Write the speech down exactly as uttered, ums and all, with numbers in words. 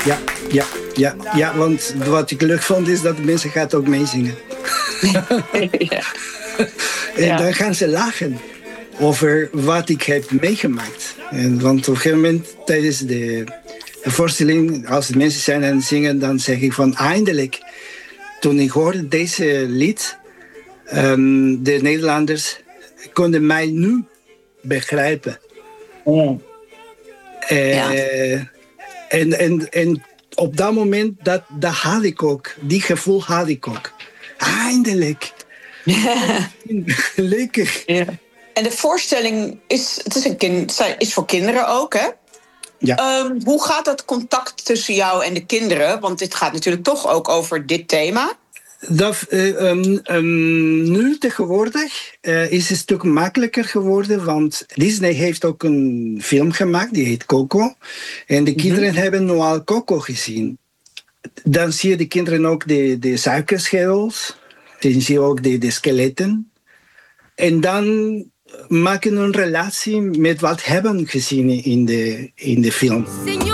ja, ja, ja, ja, want wat ik leuk vond is dat de mensen gaat ook meezingen. Ja. En Ja. dan gaan ze lachen over wat ik heb meegemaakt. En, want op een gegeven moment tijdens de, de voorstelling, als de mensen zijn aan het zingen, dan zeg ik van eindelijk, toen ik hoorde deze lied, um, de Nederlanders konden mij nu begrijpen. Mm. Uh, Ja. en, en, en op dat moment, dat, dat had ik ook. Die gevoel had ik ook. Eindelijk. Lekker. Ja. En de voorstelling is, het is, een kind, is voor kinderen ook, hè? Ja. Um, hoe gaat dat contact tussen jou en de kinderen? Want dit gaat natuurlijk toch ook over dit thema. Dat, uh, um, um, nu tegenwoordig uh, is het een stuk makkelijker geworden, want Disney heeft ook een film gemaakt, die heet Coco. En de kinderen mm-hmm. hebben nu al Coco gezien. Dan zie je de kinderen ook de, de suikerschedels, dan zie je ook de, de skeletten. En dan maken een relatie met wat hebben gezien in de, in de film.